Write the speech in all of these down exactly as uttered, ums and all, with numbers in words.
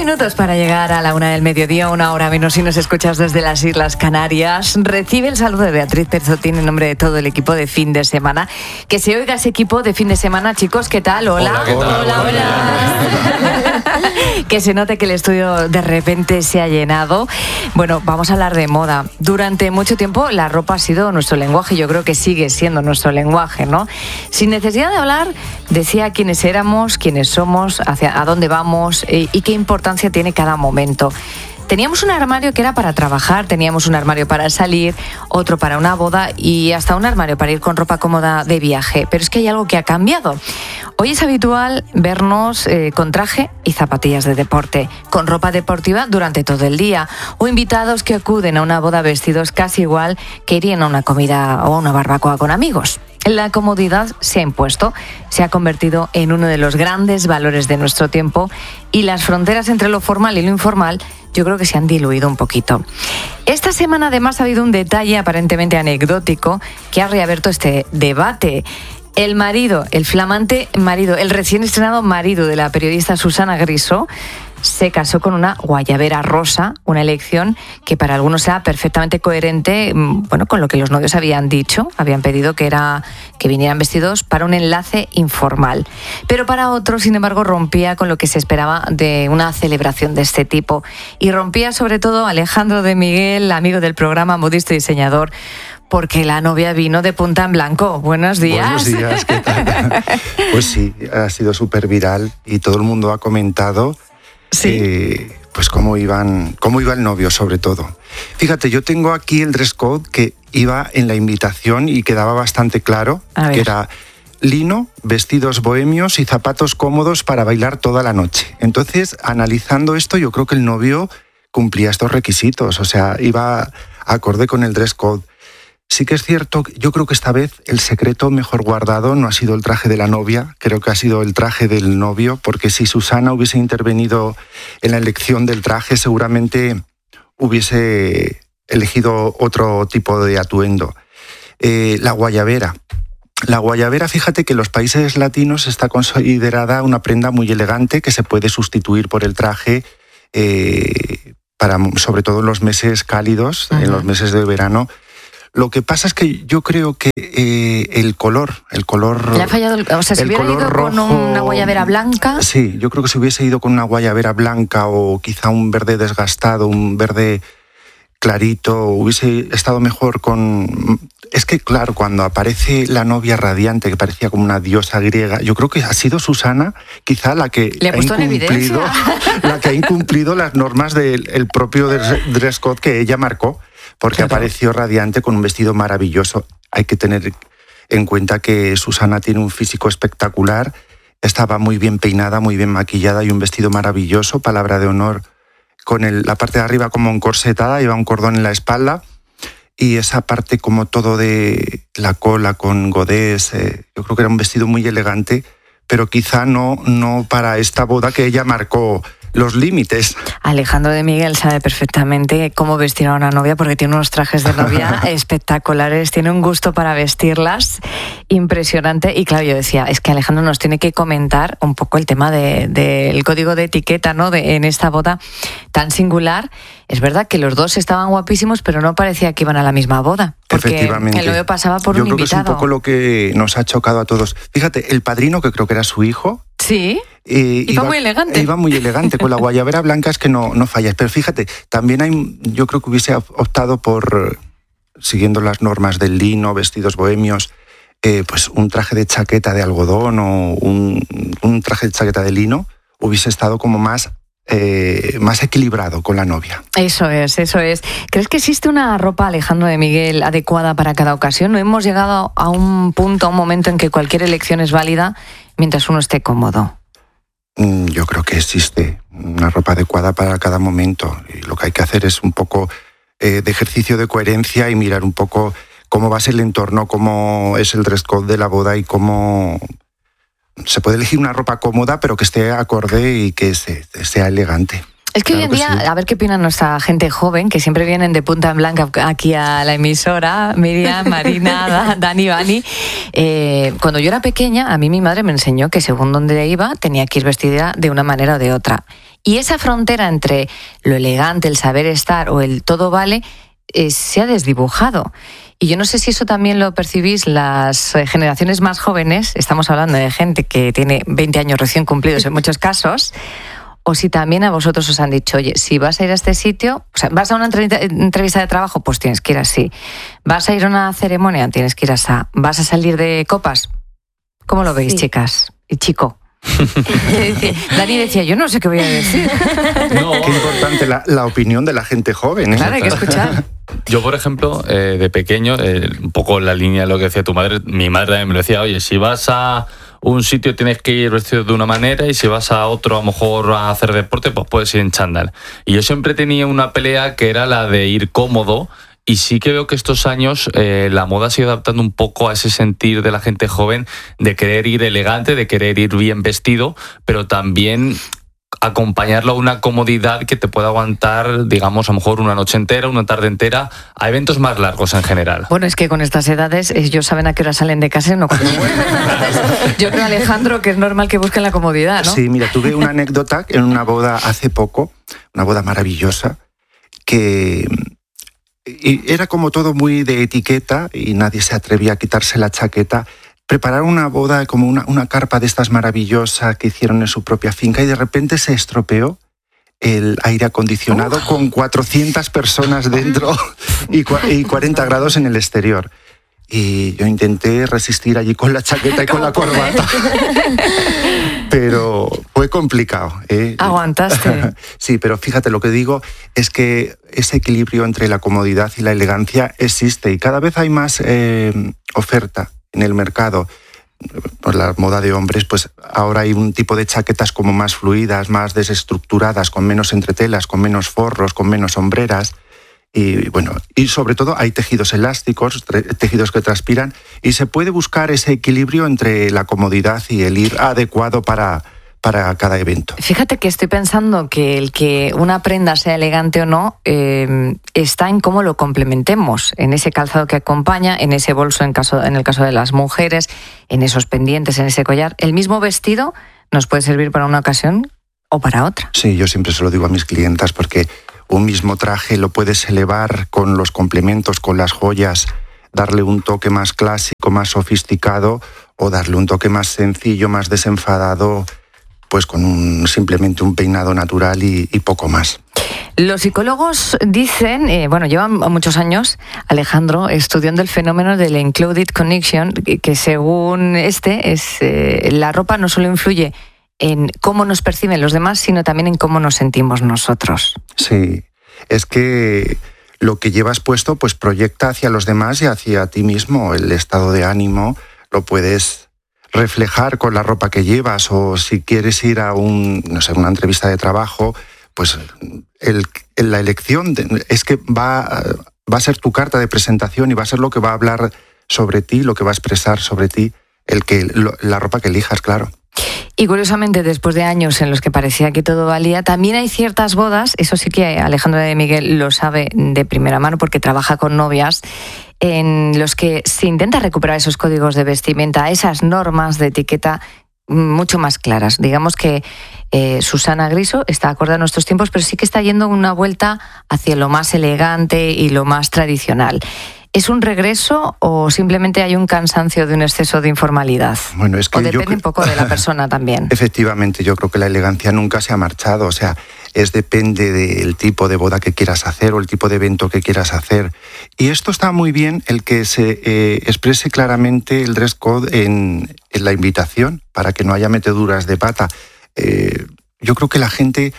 minutos para llegar a la una del mediodía, una hora menos si nos escuchas desde las Islas Canarias. Recibe el saludo de Beatriz Perzotín en nombre de todo el equipo de fin de semana. Que se oiga ese equipo de fin de semana, chicos, ¿qué tal? Hola. Hola, ¿qué tal? Hola, hola. hola. Que se note que el estudio de repente se ha llenado. Bueno, vamos a hablar de moda. Durante mucho tiempo la ropa ha sido nuestro lenguaje, yo creo que sigue siendo nuestro lenguaje, ¿no? Sin necesidad de hablar, decía quiénes éramos, quiénes somos, hacia a dónde vamos y, y qué importancia tiene cada momento. Teníamos un armario que era para trabajar, teníamos un armario para salir, otro para una boda y hasta un armario para ir con ropa cómoda de viaje. Pero es que hay algo que ha cambiado. Hoy es habitual vernos eh, con traje y zapatillas de deporte, con ropa deportiva durante todo el día, o invitados que acuden a una boda vestidos casi igual que irían a una comida o a una barbacoa con amigos. La comodidad se ha impuesto, se ha convertido en uno de los grandes valores de nuestro tiempo y las fronteras entre lo formal y lo informal yo creo que se han diluido un poquito. Esta semana además ha habido un detalle aparentemente anecdótico que ha reabierto este debate. El marido, el flamante marido, el recién estrenado marido de la periodista Susana Griso se casó con una guayabera rosa, una elección que para algunos era perfectamente coherente, bueno, con lo que los novios habían dicho, habían pedido que era que vinieran vestidos para un enlace informal. Pero para otros, sin embargo, rompía con lo que se esperaba de una celebración de este tipo. Y rompía sobre todo Alejandro de Miguel, amigo del programa, modisto y diseñador, porque la novia vino de punta en blanco. Buenos días. Buenos días, ¿qué tal? Pues sí, ha sido súper viral y todo el mundo ha comentado sí. eh, pues cómo iban, cómo iba el novio, sobre todo. Fíjate, yo tengo aquí el dress code que iba en la invitación y quedaba bastante claro, que era lino, vestidos bohemios y zapatos cómodos para bailar toda la noche. Entonces, analizando esto, yo creo que el novio cumplía estos requisitos, o sea, iba acorde con el dress code. Sí que es cierto, yo creo que esta vez el secreto mejor guardado no ha sido el traje de la novia, creo que ha sido el traje del novio, porque si Susana hubiese intervenido en la elección del traje, seguramente hubiese elegido otro tipo de atuendo. Eh, la guayabera. La guayabera, fíjate que en los países latinos está considerada una prenda muy elegante que se puede sustituir por el traje, eh, para, sobre todo en los meses cálidos, uh-huh. en los meses de verano. Lo que pasa es que yo creo que eh, el color, el color... ¿Le ha fallado? El, o sea, si hubiera ido rojo, con una guayabera blanca... Sí, yo creo que si hubiese ido con una guayabera blanca o quizá un verde desgastado, un verde clarito, hubiese estado mejor con... Es que, claro, cuando aparece la novia radiante, que parecía como una diosa griega, yo creo que ha sido Susana quizá la que ¿Le ha, puesto ha incumplido, la que ha incumplido las normas del propio dress code que ella marcó. Porque claro. apareció radiante con un vestido maravilloso. Hay que tener en cuenta que Susana tiene un físico espectacular, estaba muy bien peinada, muy bien maquillada y un vestido maravilloso, palabra de honor, con el, la parte de arriba como encorsetada, lleva un cordón en la espalda y esa parte como todo de la cola con godés, eh, yo creo que era un vestido muy elegante, pero quizá no, no para esta boda que ella marcó los límites. Alejandro de Miguel sabe perfectamente cómo vestir a una novia porque tiene unos trajes de novia espectaculares, tiene un gusto para vestirlas impresionante y claro, yo decía, es que Alejandro nos tiene que comentar un poco el tema del de, de código de etiqueta, ¿no? De, en esta boda tan singular. Es verdad que los dos estaban guapísimos, pero no parecía que iban a la misma boda. Porque efectivamente. El novio pasaba por yo un creo invitado. Que es un poco lo que nos ha chocado a todos. Fíjate, el padrino, que creo que era su hijo. Sí. Eh, iba, iba muy elegante. Iba muy elegante, con la guayabera blanca es que no, no fallas. Pero fíjate, también hay, yo creo que hubiese optado por, siguiendo las normas del lino, vestidos bohemios, eh, pues un traje de chaqueta de algodón o un, un traje de chaqueta de lino, hubiese estado como más... Eh, más equilibrado con la novia. Eso es, eso es. ¿Crees que existe una ropa, Alejandro de Miguel, adecuada para cada ocasión? ¿No hemos llegado a un punto, a un momento en que cualquier elección es válida mientras uno esté cómodo? Yo creo que existe una ropa adecuada para cada momento y lo que hay que hacer es un poco eh, de ejercicio de coherencia y mirar un poco cómo va a ser el entorno, cómo es el dress code de la boda y cómo... Se puede elegir una ropa cómoda, pero que esté acorde y que se, sea elegante. Es que claro hoy en día, sí. A ver qué opina nuestra gente joven, que siempre vienen de punta en blanca aquí a la emisora, Miriam, Marina, Dani, Vani. Eh, cuando yo era pequeña, a mí mi madre me enseñó que según donde iba, tenía que ir vestida de una manera o de otra. Y esa frontera entre lo elegante, el saber estar o el todo vale, eh, se ha desdibujado. Y yo no sé si eso también lo percibís las generaciones más jóvenes, estamos hablando de gente que tiene veinte años recién cumplidos en muchos casos, o si también a vosotros os han dicho, oye, si vas a ir a este sitio, o sea, vas a una entrevista de trabajo, pues tienes que ir así. Vas a ir a una ceremonia, tienes que ir así. Vas a salir de copas. ¿Cómo lo veis, sí. chicas y chico? Dani decía, yo no sé qué voy a decir. No. Qué importante la, la opinión de la gente joven, ¿eh? Claro, hay que escuchar. Yo, por ejemplo, eh, de pequeño, eh, un poco en la línea de lo que decía tu madre, mi madre también me lo decía, oye, si vas a un sitio tienes que ir vestido de una manera y si vas a otro a lo mejor a hacer deporte, pues puedes ir en chándal. Y yo siempre tenía una pelea que era la de ir cómodo. Y sí que veo que estos años eh, la moda se ha ido adaptando un poco a ese sentir de la gente joven de querer ir elegante, de querer ir bien vestido, pero también acompañarlo a una comodidad que te pueda aguantar, digamos, a lo mejor una noche entera, una tarde entera, a eventos más largos en general. Bueno, es que con estas edades ellos saben a qué hora salen de casa y no cuando Yo creo, Alejandro, que es normal que busquen la comodidad, ¿no? Sí, mira, tuve una anécdota en una boda hace poco, una boda maravillosa, que... Y era como todo muy de etiqueta y nadie se atrevía a quitarse la chaqueta. Prepararon una boda como una, una carpa de estas maravillosas que hicieron en su propia finca y de repente se estropeó el aire acondicionado oh. con cuatrocientas personas dentro y, y cuarenta grados en el exterior. Y yo intenté resistir allí con la chaqueta y con la corbata. Pero fue complicado, ¿eh? Aguantaste. Sí, pero fíjate, lo que digo es que ese equilibrio entre la comodidad y la elegancia existe y cada vez hay más eh, oferta en el mercado. Por la moda de hombres, pues ahora hay un tipo de chaquetas como más fluidas, más desestructuradas, con menos entretelas, con menos forros, con menos sombreras. Y bueno, y sobre todo hay tejidos elásticos, tejidos que transpiran, y se puede buscar ese equilibrio entre la comodidad y el ir adecuado para, para cada evento. Fíjate que estoy pensando que el que una prenda sea elegante o no eh, está en cómo lo complementemos, en ese calzado que acompaña, en ese bolso en, caso, en el caso de las mujeres, en esos pendientes, en ese collar. El mismo vestido nos puede servir para una ocasión o para otra. Sí, yo siempre se lo digo a mis clientas porque un mismo traje lo puedes elevar con los complementos, con las joyas, darle un toque más clásico, más sofisticado, o darle un toque más sencillo, más desenfadado, pues con un, simplemente un peinado natural y, y poco más. Los psicólogos dicen, eh, bueno, llevan muchos años, Alejandro, estudiando el fenómeno de la Included Connection, que, que según este, es eh, la ropa no solo influye en cómo nos perciben los demás, sino también en cómo nos sentimos nosotros. Sí, es que lo que llevas puesto pues proyecta hacia los demás y hacia ti mismo. El estado de ánimo lo puedes reflejar con la ropa que llevas, o si quieres ir a un, no sé, una entrevista de trabajo, pues el, la elección de, es que va, va a ser tu carta de presentación y va a ser lo que va a hablar sobre ti, lo que va a expresar sobre ti, el que, lo, la ropa que elijas, claro. Y curiosamente, después de años en los que parecía que todo valía, también hay ciertas bodas, eso sí que Alejandro de Miguel lo sabe de primera mano porque trabaja con novias, en los que se intenta recuperar esos códigos de vestimenta, esas normas de etiqueta mucho más claras. Digamos que eh, Susana Griso está acorde a nuestros tiempos, pero sí que está yendo una vuelta hacia lo más elegante y lo más tradicional. ¿Es un regreso o simplemente hay un cansancio de un exceso de informalidad? Bueno, es que o depende yo... un poco de la persona también. Efectivamente, yo creo que la elegancia nunca se ha marchado. O sea, es depende del tipo de boda que quieras hacer o el tipo de evento que quieras hacer. Y esto está muy bien, el que se eh, exprese claramente el dress code en, en la invitación, para que no haya meteduras de pata. Eh, yo creo que la gente...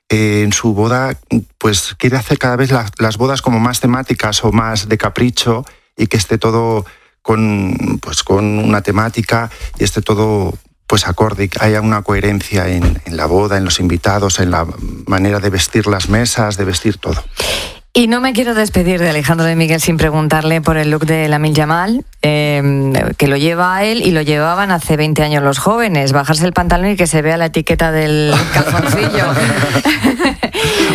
en su boda pues quiere hacer cada vez la, las bodas como más temáticas o más de capricho, y que esté todo con, pues, con una temática y esté todo pues acorde, que haya una coherencia en, en la boda, en los invitados, en la manera de vestir las mesas, de vestir todo. Y no me quiero despedir de Alejandro de Miguel sin preguntarle por el look de Lamine Yamal, eh, que lo lleva a él y lo llevaban hace veinte años los jóvenes, bajarse el pantalón y que se vea la etiqueta del calzoncillo.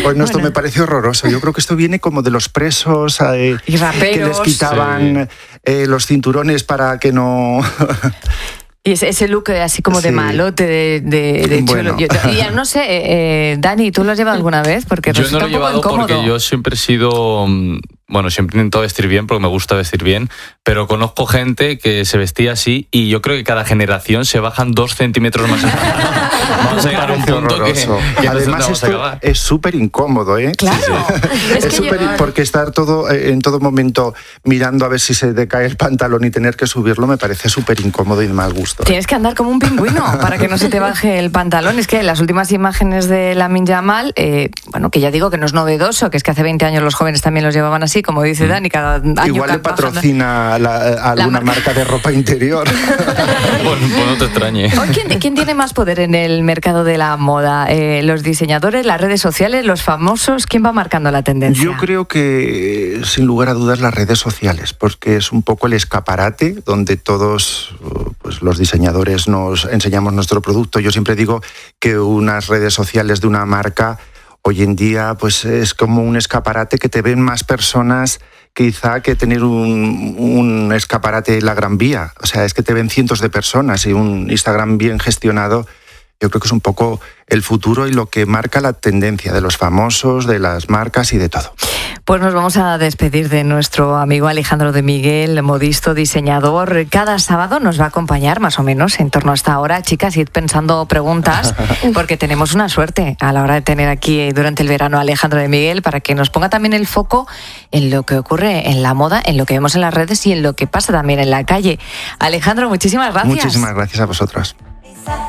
Pues no, esto bueno. me parece horroroso. Yo creo que esto viene como de los presos eh, y raperos, que les quitaban sí. eh, los cinturones para que no... Y ese, ese look así como de sí. malote, de, de, de chulo. Bueno. Yo, y no sé, eh, Dani, ¿tú lo has llevado alguna vez? Porque yo no lo he llevado incómodo. Porque yo siempre he sido... Bueno, siempre he intentado vestir bien porque me gusta vestir bien, pero conozco gente que se vestía así y yo creo que cada generación se bajan dos centímetros más. Vamos a llegar a un punto que, que además no esto es súper incómodo, ¿eh? Claro. Sí, sí. Es, es súper llevar... porque estar todo en todo momento mirando a ver si se decae el pantalón y tener que subirlo me parece súper incómodo y de mal gusto. Tienes que andar como un pingüino para que no se te baje el pantalón. Es que las últimas imágenes de Lamine Yamal, eh, bueno, que ya digo que no es novedoso, que es que hace veinte años los jóvenes también los llevaban así, como dice Dani, cada año... Igual le patrocina la, a alguna la marca. marca de ropa interior. Bueno, pues no te extrañe. Hoy, ¿quién, ¿Quién tiene más poder en el mercado de la moda? Eh, ¿Los diseñadores, las redes sociales, los famosos? ¿Quién va marcando la tendencia? Yo creo que, sin lugar a dudas, las redes sociales, porque es un poco el escaparate donde todos pues, los diseñadores nos enseñamos nuestro producto. Yo siempre digo que unas redes sociales de una marca hoy en día pues es como un escaparate que te ven más personas quizá que tener un, un escaparate en la Gran Vía. O sea, es que te ven cientos de personas y un Instagram bien gestionado yo creo que es un poco el futuro y lo que marca la tendencia de los famosos, de las marcas y de todo. Pues nos vamos a despedir de nuestro amigo Alejandro de Miguel, modisto, diseñador. Cada sábado nos va a acompañar más o menos en torno a esta hora. Chicas, id pensando preguntas, porque tenemos una suerte a la hora de tener aquí durante el verano a Alejandro de Miguel para que nos ponga también el foco en lo que ocurre en la moda, en lo que vemos en las redes y en lo que pasa también en la calle. Alejandro, muchísimas gracias. Muchísimas gracias a vosotros.